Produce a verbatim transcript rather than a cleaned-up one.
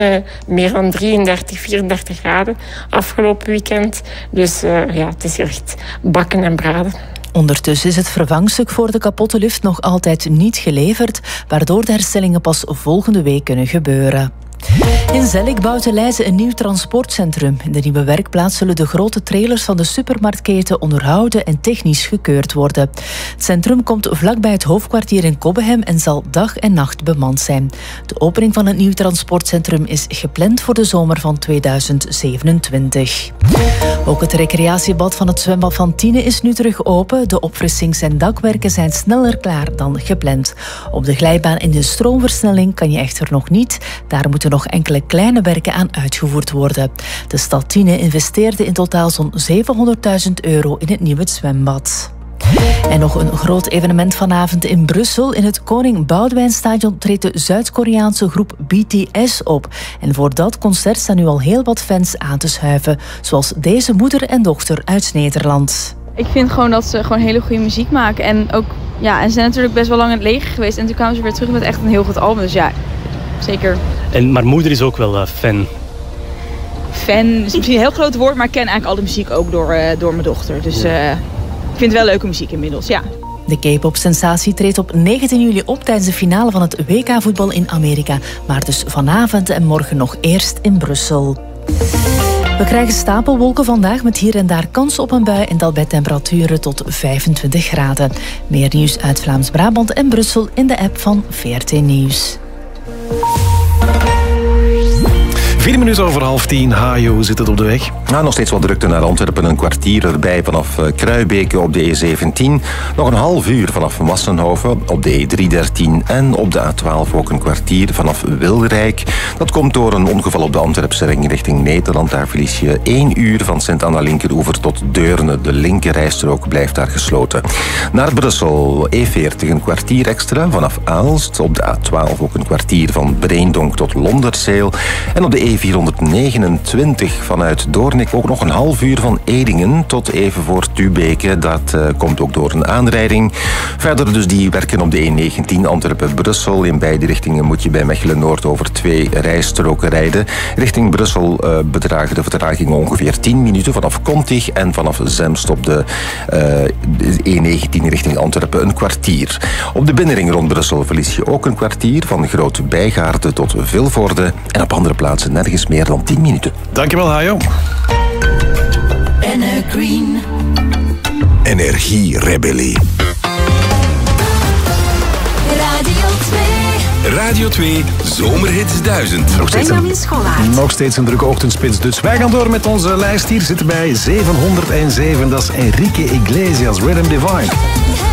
Uh, meer dan drieëndertig, vierendertig graden afgelopen weekend. Dus uh, ja, het is echt bakken en braden. Ondertussen is het vervangstuk voor de kapotte lift nog altijd niet geleverd, waardoor de herstellingen pas volgende week kunnen gebeuren. In Zellik bouwt de Leize een nieuw transportcentrum. In de nieuwe werkplaats zullen de grote trailers van de supermarktketen onderhouden en technisch gekeurd worden. Het centrum komt vlakbij het hoofdkwartier in Cobbehem en zal dag en nacht bemand zijn. De opening van het nieuw transportcentrum is gepland voor de zomer van tweeduizend zevenentwintig. Ook het recreatiebad van het zwembad van Tiene is nu terug open. De opfrissings- en dakwerken zijn sneller klaar dan gepland. Op de glijbaan in de stroomversnelling kan je echter nog niet. Daar moeten nog enkele kleine werken aan uitgevoerd worden. De stad Tiene investeerde in totaal zo'n zevenhonderdduizend euro in het nieuwe zwembad. En nog een groot evenement vanavond in Brussel. In het Koning Boudewijnstadion treedt de Zuid-Koreaanse groep B T S op. En voor dat concert staan nu al heel wat fans aan te schuiven. Zoals deze moeder en dochter uit Nederland. Ik vind gewoon dat ze gewoon hele goede muziek maken. En ook, ja, en ze zijn natuurlijk best wel lang in het leger geweest. En toen kwamen ze weer terug met echt een heel goed album. Dus ja, zeker. En, maar moeder is ook wel uh, fan. Fan is misschien een heel groot woord, maar ik ken eigenlijk al de muziek ook door, uh, door mijn dochter. Dus uh, ik vind het wel leuke muziek inmiddels, ja. De K-pop-sensatie treedt op negentien juli op tijdens de finale van het W K-voetbal in Amerika. Maar dus vanavond en morgen nog eerst in Brussel. We krijgen stapelwolken vandaag met hier en daar kans op een bui en dat bij temperaturen tot vijfentwintig graden. Meer nieuws uit Vlaams-Brabant en Brussel in de app van V R T Nieuws. Vier minuten over half tien. Hajo, hoe zit het op de weg? Nou, nog steeds wat drukte naar Antwerpen. Een kwartier erbij vanaf Kruibeke op de E zeventien. Nog een half uur vanaf Massenhoven op de E driehonderddertien. En op de A twaalf ook een kwartier vanaf Wilrijk. Dat komt door een ongeval op de Antwerpse ring richting Nederland. Daar verlies je één uur van Sint-Anna linkeroever tot Deurne. De linkerrijstrook blijft daar gesloten. Naar Brussel, E veertig een kwartier extra vanaf Aalst. Op de A twaalf ook een kwartier van Breendonk tot Londerzeel. En op de E vierhonderdnegenentwintig vanuit Doornik ook nog een half uur van Edingen tot even voor Tubeke. Dat uh, komt ook door een aanrijding. Verder dus die werken op de E negentien Antwerpen-Brussel. In beide richtingen moet je bij Mechelen-Noord over twee rijstroken rijden. Richting Brussel uh, bedragen de vertragingen ongeveer tien minuten vanaf Kontig en vanaf Zemst op de uh, E negentien richting Antwerpen een kwartier. Op de binnenring rond Brussel verlies je ook een kwartier van Groot Bijgaarde tot Vilvoorde en op andere plaatsen nergens meer dan tien minuten. Dankjewel, Hajo. Green. Energierebellie. Radio twee. Radio twee, Zomerhits duizend. Nog steeds, een, nog steeds een drukke ochtendspits. Dus wij gaan door met onze lijst. Hier zitten bij zevenhonderdzeven. Dat is Enrique Iglesias, Rhythm Divine.